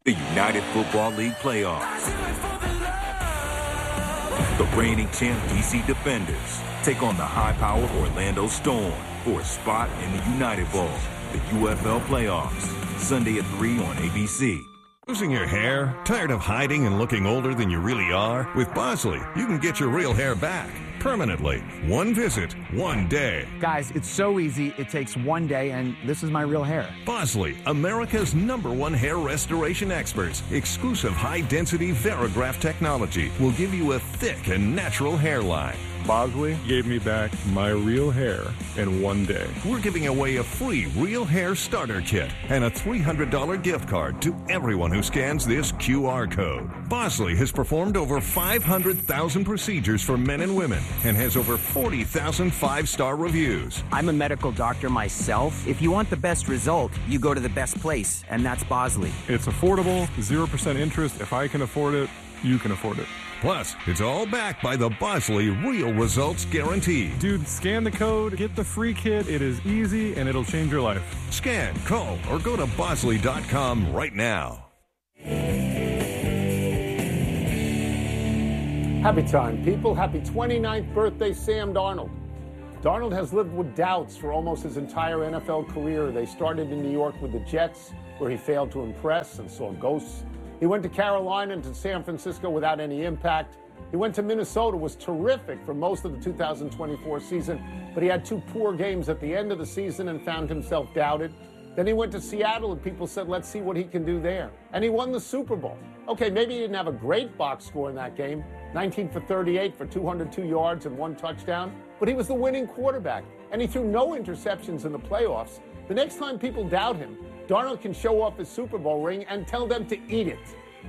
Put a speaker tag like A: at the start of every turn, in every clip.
A: The United Football League playoffs. The reigning champ DC Defenders take on the high-powered Orlando Storm for a spot in the United Bowl. The UFL playoffs, Sunday at 3 on ABC.
B: Losing your hair? Tired of hiding and looking older than you really are? With Bosley, you can get your real hair back permanently. One visit, one day.
C: Guys, it's so easy. It takes one day, and this is my real hair.
B: Bosley, America's #1 hair restoration experts. Exclusive high-density Verigraft technology will give you a thick and natural hairline.
D: Bosley gave me back my real hair in one day.
B: We're giving away a free real hair starter kit and a $300 gift card to everyone who scans this QR code. Bosley has performed over 500,000 procedures for men and women and has over 40,000 five-star reviews.
E: I'm a medical doctor myself. If you want the best result, you go to the best place, and that's Bosley.
D: It's affordable, 0% interest. If I can afford it, you can afford it.
B: Plus, it's all backed by the Bosley Real Results Guarantee.
D: Dude, scan the code, get the free kit. It is easy, and it'll change your life.
B: Scan, call, or go to Bosley.com right now.
F: Happy time, people. Happy 29th birthday, Sam Darnold. Darnold has lived with doubts for almost his entire NFL career. They started in New York with the Jets, where he failed to impress and saw ghosts. He went to Carolina and to San Francisco without any impact. He went to Minnesota, was terrific for most of the 2024 season, but he had two poor games at the end of the season and found himself doubted. Then he went to Seattle and people said, let's see what he can do there. And he won the Super Bowl. Okay, maybe he didn't have a great box score in that game, 19 for 38 for 202 yards and 1 touchdown, but he was the winning quarterback, and he threw no interceptions in the playoffs. The next time people doubt him, Darnold can show off his Super Bowl ring and tell them to eat it.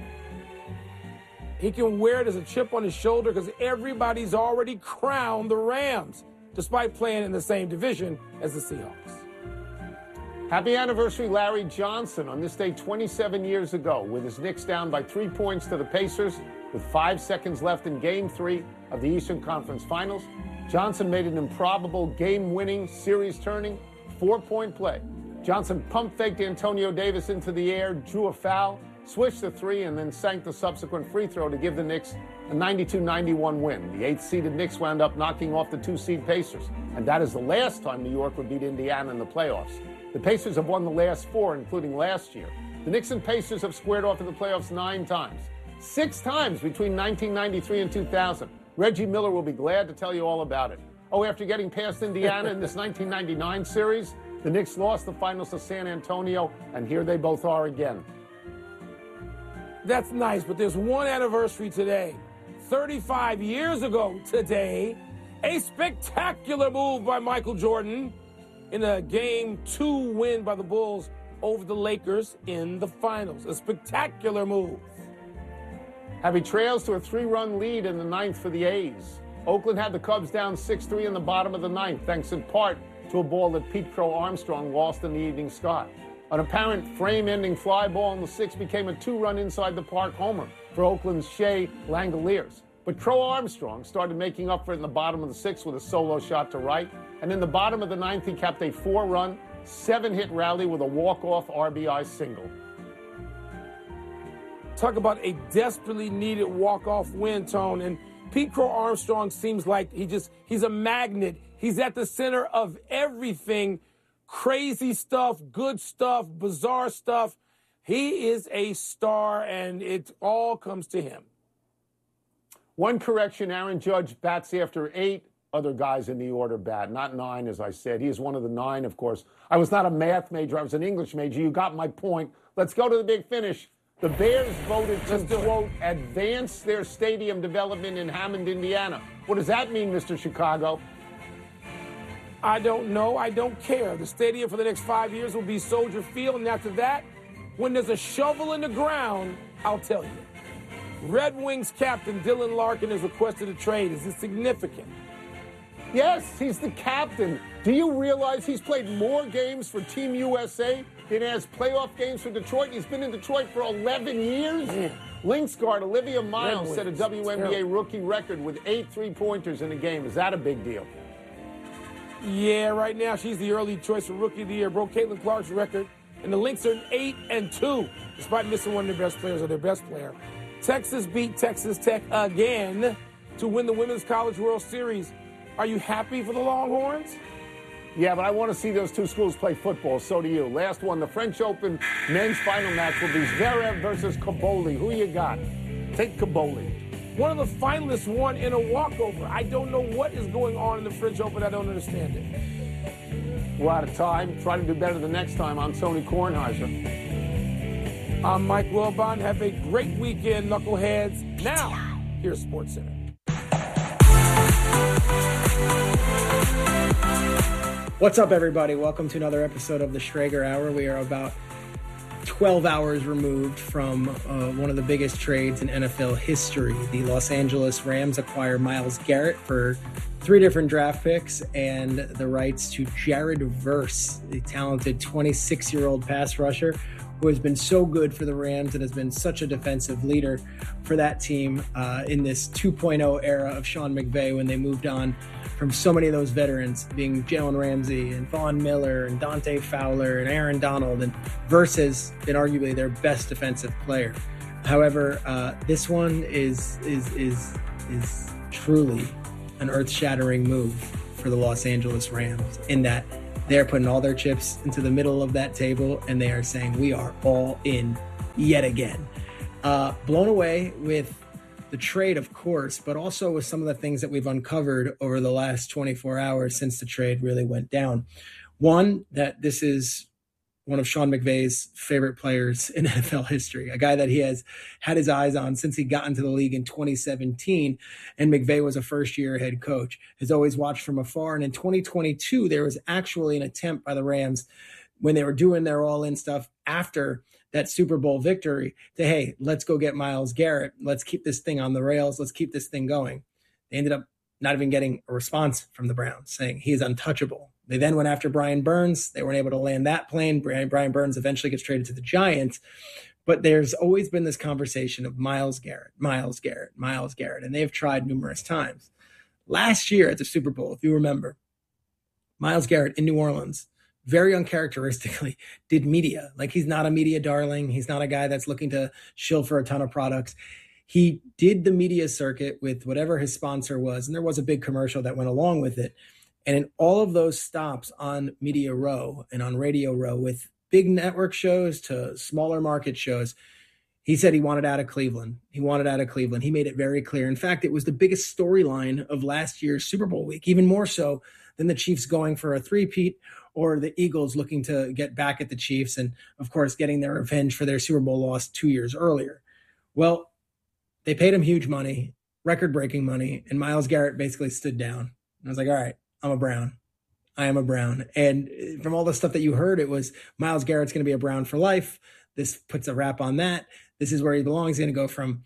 G: He can wear it as a chip on his shoulder because everybody's already crowned the Rams, despite playing in the same division as the Seahawks.
F: Happy anniversary, Larry Johnson. On this day 27 years ago, with his Knicks down by 3 points to the Pacers, with 5 seconds left in Game 3 of the Eastern Conference Finals, Johnson made an improbable game-winning, series-turning, 4-point play. Johnson pump-faked Antonio Davis into the air, drew a foul, switched the three, and then sank the subsequent free throw to give the Knicks a 92-91 win. The 8th-seeded Knicks wound up knocking off the 2-seed Pacers, and that is the last time New York would beat Indiana in the playoffs. The Pacers have won the last 4, including last year. The Knicks and Pacers have squared off in the playoffs 9 times, 6 times between 1993 and 2000. Reggie Miller will be glad to tell you all about it. Oh, after getting past Indiana in this 1999 series, the Knicks lost the finals to San Antonio, and here they both are again.
G: That's nice, but there's one anniversary today. 35 years ago today, a spectacular move by Michael Jordan in a Game 2 win by the Bulls over the Lakers in the finals. A spectacular move.
F: Happy trails to a 3-run lead in the 9th for the A's. Oakland had the Cubs down 6-3 in the bottom of the 9th, thanks in part to a ball that Pete Crow Armstrong lost in the evening sky. An apparent frame-ending fly ball in the 6th became a 2-run inside-the-park homer for Oakland's Shea Langoliers. But Crow Armstrong started making up for it in the bottom of the 6th with a solo shot to right. And in the bottom of the 9th, he capped a 4-run, 7-hit rally with a walk-off RBI single.
G: Talk about a desperately needed walk-off win, Tone. And Pete Crow Armstrong seems like he's a magnet. He's at the center of everything. Crazy stuff, good stuff, bizarre stuff. He is a star, and it all comes to him.
F: One correction, Aaron Judge bats after 8 other guys in the order bat, not 9, as I said. He is one of the 9, of course. I was not a math major. I was an English major. You got my point. Let's go to the big finish. The Bears voted to, quote, advance their stadium development in Hammond, Indiana. What does that mean, Mr. Chicago?
G: I don't know. I don't care. The stadium for the next 5 years will be Soldier Field, and after that, when there's a shovel in the ground, I'll tell you. Red Wings captain Dylan Larkin has requested a trade. Is this significant?
F: Yes, he's the captain. Do you realize he's played more games for Team USA than he has playoff games for Detroit? He's been in Detroit for 11 years. Man. Lynx guard Olivia Miles set a WNBA rookie record with 8 3-pointers in a game. Is that a big deal?
G: Yeah, right now she's the early choice for Rookie of the Year. Broke Caitlin Clark's record and the Lynx are 8-2, despite missing one of their best players or their best player. Texas beat Texas Tech again to win the Women's College World Series. Are you happy for the Longhorns?
F: Yeah, but I want to see those two schools play football. So do you. Last one, the French Open men's final match will be Zverev versus Kaboli. Who you got? Take Kaboli.
G: One of the finalists won in a walkover. I don't know what is going on in the French Open. I don't understand it.
F: We're out of time. Try to do better the next time. I'm Tony Kornheiser.
G: I'm Mike Wilbon. Have a great weekend, knuckleheads. Now, here's SportsCenter.
H: What's up, everybody? Welcome to another episode of the Schrager Hour. We are about 12 hours removed from one of the biggest trades in NFL history. The Los Angeles Rams acquire Myles Garrett for 3 different draft picks and the rights to Jared Verse, the talented 26-year-old pass rusher who has been so good for the Rams and has been such a defensive leader for that team in this 2.0 era of Sean McVay, when they moved on from so many of those veterans, being Jalen Ramsey and Von Miller and Dante Fowler and Aaron Donald, and Verse has been arguably their best defensive player. However, this one is truly an earth-shattering move for the Los Angeles Rams, in that they're putting all their chips into the middle of that table and they are saying, we are all in yet again. Blown away with the trade, of course, but also with some of the things that we've uncovered over the last 24 hours since the trade really went down. One, that this is one of Sean McVay's favorite players in NFL history, a guy that he has had his eyes on since he got into the league in 2017, and McVay was a first-year head coach, has always watched from afar. And in 2022, there was actually an attempt by the Rams, when they were doing their all-in stuff after that Super Bowl victory, to, hey, let's go get Myles Garrett. Let's keep this thing on the rails. Let's keep this thing going. They ended up not even getting a response from the Browns saying he is untouchable. They then went after Brian Burns. They weren't able to land that plane. Brian Burns eventually gets traded to the Giants. But there's always been this conversation of Myles Garrett. And they've tried numerous times. Last year at the Super Bowl, if you remember, Myles Garrett in New Orleans, very uncharacteristically, did media. Like, he's not a media darling. He's not a guy that's looking to shill for a ton of products. He did the media circuit with whatever his sponsor was, and there was a big commercial that went along with it. And in all of those stops on Media Row and on Radio Row, with big network shows to smaller market shows, he said he wanted out of Cleveland. He made it very clear. In fact, it was the biggest storyline of last year's Super Bowl week, even more so than the Chiefs going for a three-peat or the Eagles looking to get back at the Chiefs and, of course, getting their revenge for their Super Bowl loss 2 years earlier. Well, they paid him huge money, record-breaking money, and Myles Garrett basically stood down. And I was like, all right, I am a Brown. And from all the stuff that you heard, it was Myles Garrett's going to be a Brown for life. This puts a wrap on that. This is where he belongs. He's going to go from,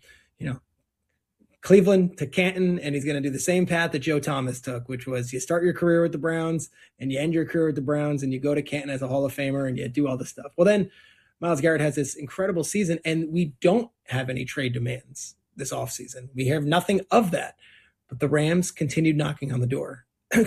H: Cleveland to Canton, and he's going to do the same path that Joe Thomas took, which was you start your career with the Browns and you end your career with the Browns and you go to Canton as a Hall of Famer and you do all this stuff. Well, then Myles Garrett has this incredible season, and we don't have any trade demands this offseason. We have nothing of that. But the Rams continued knocking on the door. And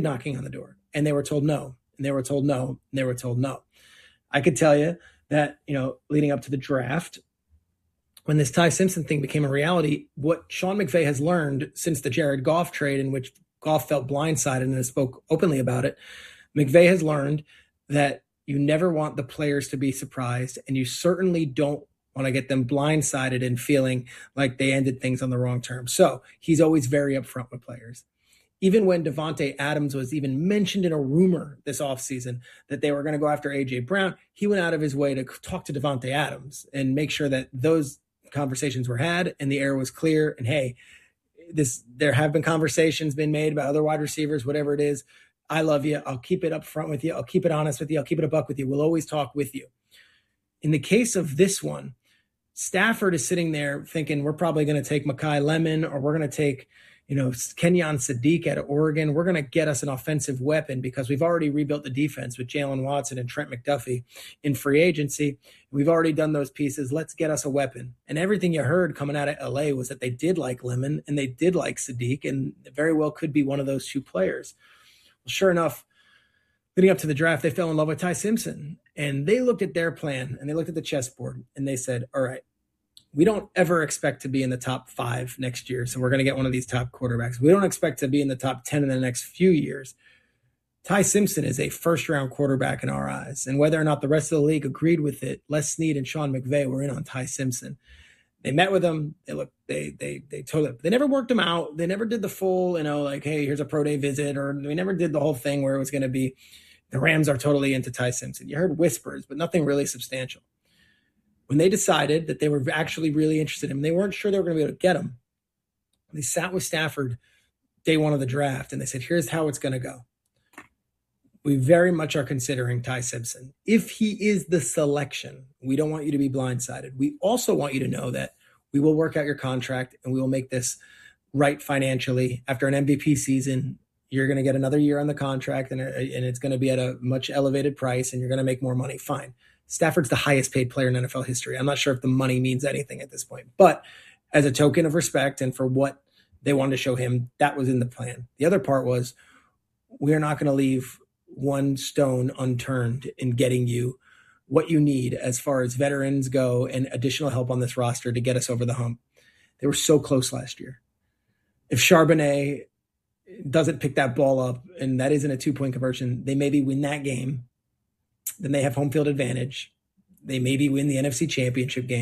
H: they were told no, and they were told no, and they were told no. I could tell you that, leading up to the draft, when this Ty Simpson thing became a reality, what Sean McVay has learned since the Jared Goff trade, in which Goff felt blindsided and has spoke openly about it, McVay has learned that you never want the players to be surprised, and you certainly don't want to get them blindsided and feeling like they ended things on the wrong terms. So he's always very upfront with players. Even when Davante Adams was even mentioned in a rumor this offseason that they were going to go after A.J. Brown, he went out of his way to talk to Davante Adams and make sure that those conversations were had and the air was clear. And hey, there have been conversations been made about other wide receivers, whatever it is. I love you. I'll keep it up front with you. I'll keep it honest with you. I'll keep it a buck with you. We'll always talk with you. In the case of this one, Stafford is sitting there thinking we're probably going to take Mekhi Lemon, or we're going to take, Kenyon Sadiq out of Oregon. We're going to get us an offensive weapon because we've already rebuilt the defense with Jalen Watson and Trent McDuffie in free agency. We've already done those pieces. Let's get us a weapon. And everything you heard coming out of LA was that they did like Lemon and they did like Sadiq, and very well could be one of those two players. Well, sure enough, leading up to the draft, they fell in love with Ty Simpson. And they looked at their plan and they looked at the chessboard and they said, all right, we don't ever expect to be in the top 5 next year. So we're going to get one of these top quarterbacks. We don't expect to be in the top 10 in the next few years. Ty Simpson is a first-round quarterback in our eyes. And whether or not the rest of the league agreed with it, Les Snead and Sean McVay were in on Ty Simpson. They met with him. They told him. They never worked him out. They never did the full, like, hey, here's a pro day visit. Or we never did the whole thing where it was going to be the Rams are totally into Ty Simpson. You heard whispers, but nothing really substantial. When they decided that they were actually really interested in him, they weren't sure they were going to be able to get him. They sat with Stafford day one of the draft, and they said, here's how it's going to go. We very much are considering Ty Simpson. If he is the selection, we don't want you to be blindsided. We also want you to know that we will work out your contract, and we will make this right financially. After an MVP season, you're going to get another year on the contract, and it's going to be at a much elevated price, and you're going to make more money. Fine. Stafford's the highest paid player in NFL history. I'm not sure if the money means anything at this point, but as a token of respect and for what they wanted to show him, that was in the plan. The other part was, we're not going to leave one stone unturned in getting you what you need as far as veterans go and additional help on this roster to get us over the hump. They were so close last year. If Charbonnet doesn't pick that ball up, and that isn't a 2-point conversion, they maybe win that game. Then they have home field advantage. They maybe win the NFC Championship game.